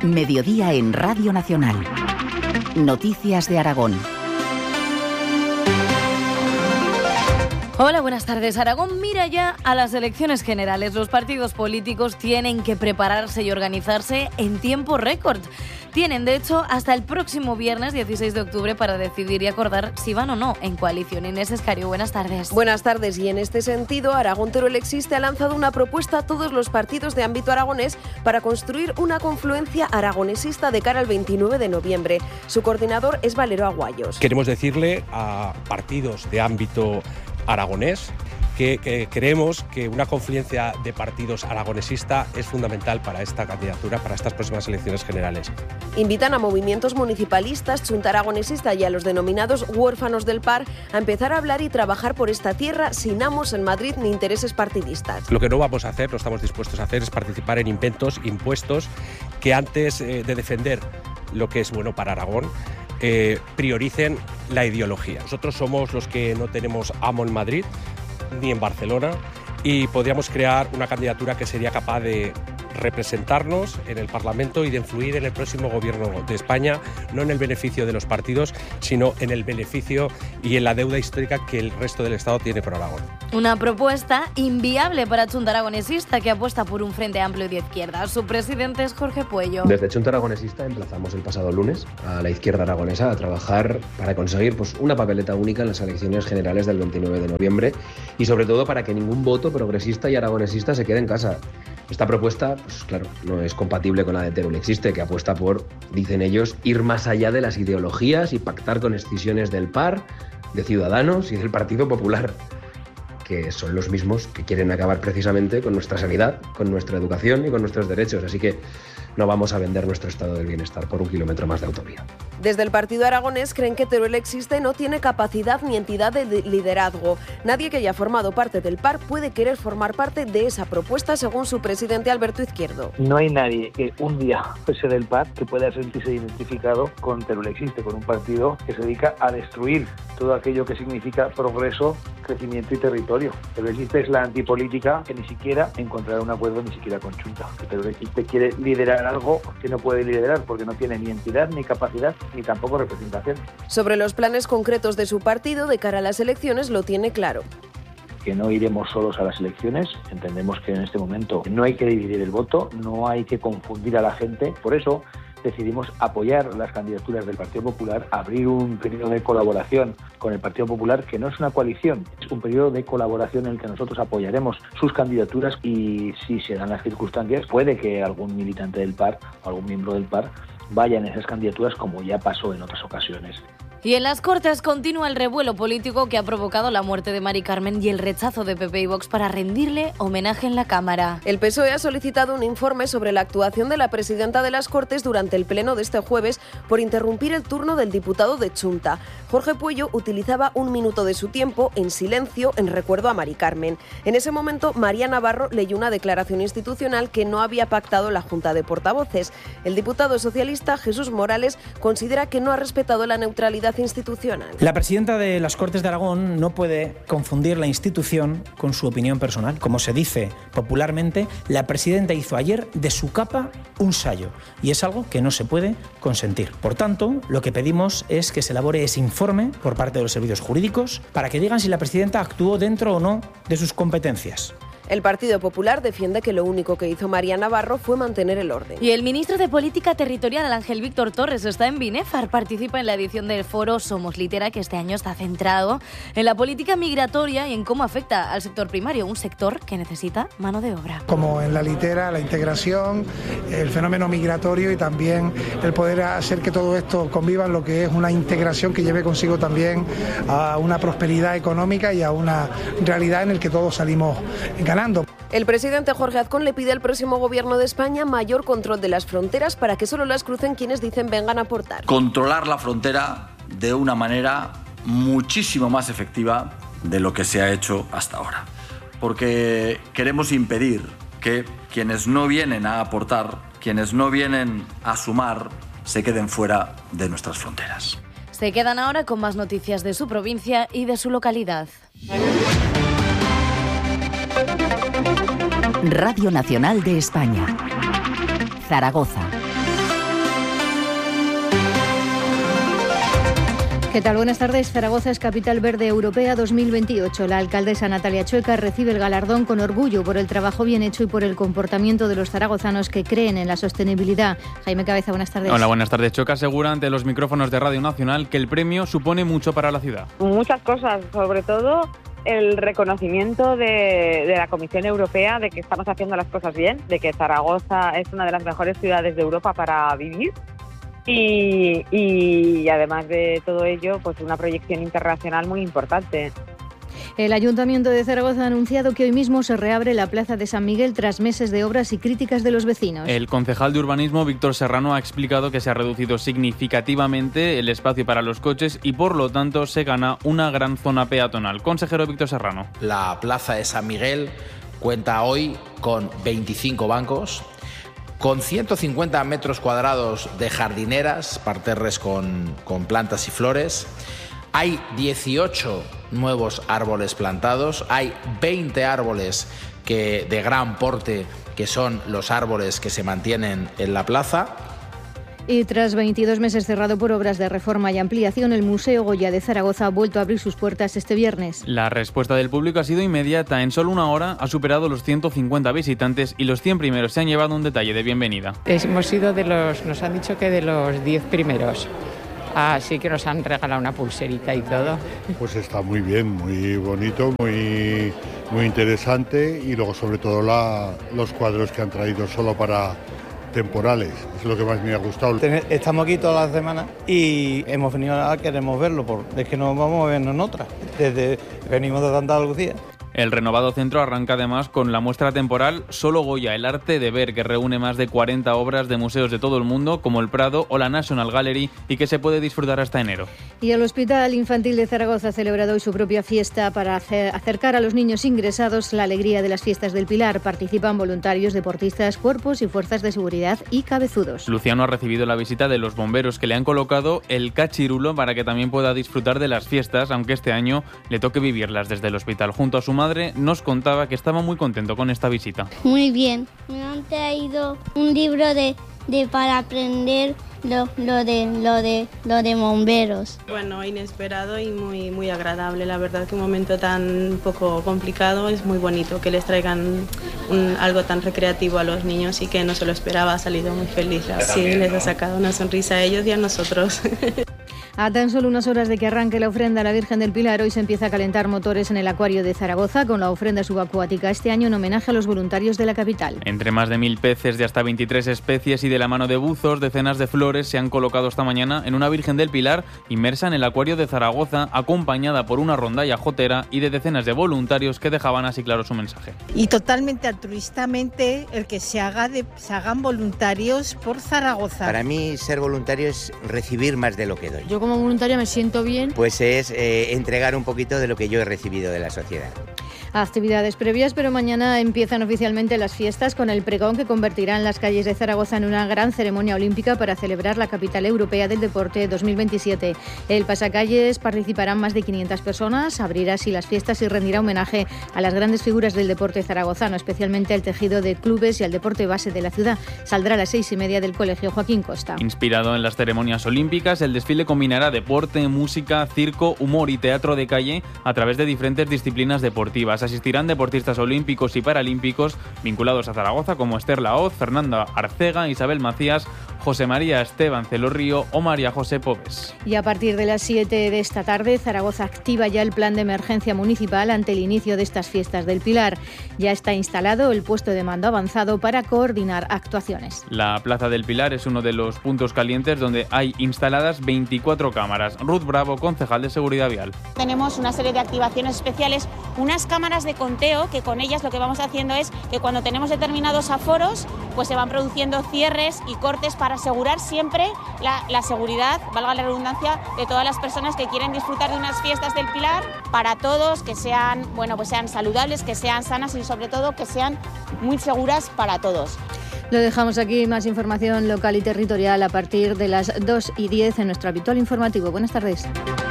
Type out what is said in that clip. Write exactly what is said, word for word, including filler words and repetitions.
Mediodía en Radio Nacional. Noticias de Aragón. Hola, buenas tardes. Aragón mira ya a las elecciones generales. Los partidos políticos tienen que prepararse y organizarse en tiempo récord. Tienen, de hecho, hasta el próximo viernes dieciséis de octubre para decidir y acordar si van o no en coalición. Inés Escario, buenas tardes. Buenas tardes. Y en este sentido, Aragón Teruel Existe ha lanzado una propuesta a todos los partidos de ámbito aragonés para construir una confluencia aragonesista de cara al veintinueve de noviembre. Su coordinador es Valero Aguayos. Queremos decirle a partidos de ámbito aragonés que, que creemos que una confluencia de partidos aragonesista es fundamental para esta candidatura, para estas próximas elecciones generales. Invitan a movimientos municipalistas, Chunta Aragonesista y a los denominados huérfanos del P A R a empezar a hablar y trabajar por esta tierra sin amos en Madrid ni intereses partidistas. Lo que no vamos a hacer, no estamos dispuestos a hacer, es participar en inventos, impuestos, que antes eh, de defender lo que es bueno para Aragón, eh, prioricen la ideología. Nosotros somos los que no tenemos amo en Madrid ni en Barcelona y podríamos crear una candidatura que sería capaz de representarnos en el Parlamento y de influir en el próximo gobierno de España, no en el beneficio de los partidos, sino en el beneficio y en la deuda histórica que el resto del Estado tiene por Aragón. Una propuesta inviable para Chunta Aragonesista, que apuesta por un frente amplio de izquierda. Su presidente es Jorge Puello. Desde Chunta Aragonesista emplazamos el pasado lunes a la izquierda aragonesa a trabajar para conseguir pues, una papeleta única en las elecciones generales del veintinueve de noviembre y sobre todo para que ningún voto progresista y aragonesista se quede en casa. Esta propuesta, pues claro, no es compatible con la de Teruel Existe, que apuesta por, dicen ellos, ir más allá de las ideologías y pactar con escisiones del P A R, de Ciudadanos y del Partido Popular, que son los mismos que quieren acabar precisamente con nuestra sanidad, con nuestra educación y con nuestros derechos. Así que no vamos a vender nuestro estado del bienestar por un kilómetro más de autovía. Desde el partido aragonés creen que Teruel Existe no tiene capacidad ni entidad de liderazgo. Nadie que haya formado parte del P A R puede querer formar parte de esa propuesta, según su presidente Alberto Izquierdo. No hay nadie que un día fuese del P A R que pueda sentirse identificado con Teruel Existe, con un partido que se dedica a destruir todo aquello que significa progreso, crecimiento y territorio. Teruel Existe es la antipolítica que ni siquiera encontrará un acuerdo ni siquiera con Chunta. Que Teruel Existe quiere liderar algo que no puede liderar porque no tiene ni entidad, ni capacidad, ni tampoco representación. Sobre los planes concretos de su partido de cara a las elecciones lo tiene claro. Que no iremos solos a las elecciones, entendemos que en este momento no hay que dividir el voto, no hay que confundir a la gente, por eso decidimos apoyar las candidaturas del Partido Popular, abrir un periodo de colaboración con el Partido Popular, que no es una coalición, es un periodo de colaboración en el que nosotros apoyaremos sus candidaturas y si se dan las circunstancias, puede que algún militante del P A R o algún miembro del P A R vaya en esas candidaturas como ya pasó en otras ocasiones. Y en las Cortes continúa el revuelo político que ha provocado la muerte de Mari Carmen y el rechazo de P P y Vox para rendirle homenaje en la Cámara. El P S O E ha solicitado un informe sobre la actuación de la presidenta de las Cortes durante el pleno de este jueves por interrumpir el turno del diputado de Chunta. Jorge Puello utilizaba un minuto de su tiempo en silencio en recuerdo a Mari Carmen. En ese momento, María Navarro leyó una declaración institucional que no había pactado la Junta de Portavoces. El diputado socialista Jesús Morales considera que no ha respetado la neutralidad institucional. La presidenta de las Cortes de Aragón no puede confundir la institución con su opinión personal. Como se dice popularmente, la presidenta hizo ayer de su capa un sayo y es algo que no se puede consentir. Por tanto, lo que pedimos es que se elabore ese informe por parte de los servicios jurídicos para que digan si la presidenta actuó dentro o no de sus competencias. El Partido Popular defiende que lo único que hizo María Navarro fue mantener el orden. Y el ministro de Política Territorial, Ángel Víctor Torres, está en Binefar. Participa en la edición del foro Somos Litera, que este año está centrado en la política migratoria y en cómo afecta al sector primario, un sector que necesita mano de obra. Como en la litera, la integración, el fenómeno migratorio y también el poder hacer que todo esto conviva en lo que es una integración que lleve consigo también a una prosperidad económica y a una realidad en la que todos salimos ganando. El presidente Jorge Azcón le pide al próximo gobierno de España mayor control de las fronteras para que solo las crucen quienes dicen vengan a aportar. Controlar la frontera de una manera muchísimo más efectiva de lo que se ha hecho hasta ahora. Porque queremos impedir que quienes no vienen a aportar, quienes no vienen a sumar, se queden fuera de nuestras fronteras. Se quedan ahora con más noticias de su provincia y de su localidad. Radio Nacional de España. Zaragoza. ¿Qué tal? Buenas tardes. Zaragoza es Capital Verde Europea dos mil veintiocho. La alcaldesa Natalia Chueca recibe el galardón con orgullo por el trabajo bien hecho y por el comportamiento de los zaragozanos que creen en la sostenibilidad. Jaime Cabeza, buenas tardes. Hola, buenas tardes. Chueca asegura ante los micrófonos de Radio Nacional que el premio supone mucho para la ciudad. Muchas cosas, sobre todo el reconocimiento de, de la Comisión Europea de que estamos haciendo las cosas bien, de que Zaragoza es una de las mejores ciudades de Europa para vivir. Y, y además de todo ello, pues una proyección internacional muy importante. El Ayuntamiento de Zaragoza ha anunciado que hoy mismo se reabre la Plaza de San Miguel tras meses de obras y críticas de los vecinos. El concejal de urbanismo, Víctor Serrano, ha explicado que se ha reducido significativamente el espacio para los coches y por lo tanto se gana una gran zona peatonal. Consejero Víctor Serrano. La Plaza de San Miguel cuenta hoy con veinticinco bancos, con ciento cincuenta metros cuadrados de jardineras, parterres con, con plantas y flores. Hay dieciocho nuevos árboles plantados, hay veinte árboles que, de gran porte, que son los árboles que se mantienen en la plaza. Y tras veintidós meses cerrado por obras de reforma y ampliación, el Museo Goya de Zaragoza ha vuelto a abrir sus puertas este viernes. La respuesta del público ha sido inmediata. En solo una hora ha superado los ciento cincuenta visitantes y los cien primeros se han llevado un detalle de bienvenida. Hemos sido de los, nos han dicho que de los diez primeros. Así que nos han regalado una pulserita y todo. Pues está muy bien, muy bonito, muy, muy interesante y luego sobre todo la, los cuadros que han traído solo para temporales, es lo que más me ha gustado. Estamos aquí toda la semana y hemos venido a queremos verlo, porque es que no vamos a vernos en otra, desde venimos de Andalucía. El renovado centro arranca además con la muestra temporal Solo Goya, el arte de ver, que reúne más de cuarenta obras de museos de todo el mundo, como el Prado o la National Gallery, y que se puede disfrutar hasta enero. Y el Hospital Infantil de Zaragoza ha celebrado hoy su propia fiesta para hacer, acercar a los niños ingresados la alegría de las fiestas del Pilar. Participan voluntarios, deportistas, cuerpos y fuerzas de seguridad y cabezudos. Luciano ha recibido la visita de los bomberos, que le han colocado el cachirulo para que también pueda disfrutar de las fiestas, aunque este año le toque vivirlas desde el hospital. Junto a su madre nos contaba que estaba muy contento con esta visita. Muy bien, me han traído un libro de, de para aprender lo, lo de lo de lo de bomberos. Bueno, inesperado y muy muy agradable. La verdad que un momento tan poco complicado es muy bonito que les traigan un, algo tan recreativo a los niños y que no se lo esperaba. Ha salido muy feliz. Sí, les ha sacado una sonrisa a ellos y a nosotros. A tan solo unas horas de que arranque la ofrenda a la Virgen del Pilar, hoy se empieza a calentar motores en el acuario de Zaragoza con la ofrenda subacuática, este año en homenaje a los voluntarios de la capital. Entre más de mil peces de hasta veintitrés especies y de la mano de buzos, decenas de flores se han colocado esta mañana en una Virgen del Pilar inmersa en el acuario de Zaragoza, acompañada por una rondalla jotera y de decenas de voluntarios que dejaban así claro su mensaje. Y totalmente altruistamente el que se, haga de, se hagan voluntarios por Zaragoza. Para mí ser voluntario es recibir más de lo que doy. Yo como voluntaria me siento bien. Pues es eh, entregar un poquito de lo que yo he recibido de la sociedad. Actividades previas, pero mañana empiezan oficialmente las fiestas con el pregón que convertirá en las calles de Zaragoza en una gran ceremonia olímpica para celebrar la Capital Europea del Deporte dos mil veintisiete. El pasacalles participarán más de quinientas personas, abrirá así las fiestas y rendirá homenaje a las grandes figuras del deporte zaragozano, especialmente al tejido de clubes y al deporte base de la ciudad. Saldrá a las seis y media del Colegio Joaquín Costa. Inspirado en las ceremonias olímpicas, el desfile combinará deporte, música, circo, humor y teatro de calle a través de diferentes disciplinas deportivas. Asistirán deportistas olímpicos y paralímpicos vinculados a Zaragoza como Esther Laoz, Fernanda Arcega, Isabel Macías, José María Esteban Celorrío o María José Pobes. Y a partir de las siete de esta tarde, Zaragoza activa ya el plan de emergencia municipal ante el inicio de estas fiestas del Pilar. Ya está instalado el puesto de mando avanzado para coordinar actuaciones. La Plaza del Pilar es uno de los puntos calientes donde hay instaladas veinticuatro cámaras. Ruth Bravo, concejal de Seguridad Vial. Tenemos una serie de activaciones especiales, unas cámaras de conteo que con ellas lo que vamos haciendo es que cuando tenemos determinados aforos, pues se van produciendo cierres y cortes para asegurar siempre la, la seguridad, valga la redundancia, de todas las personas que quieren disfrutar de unas fiestas del Pilar, para todos, que sean, bueno, pues sean saludables, que sean sanas y sobre todo que sean muy seguras para todos. Lo dejamos aquí, más información local y territorial a partir de las dos y diez en nuestro habitual informativo. Buenas tardes.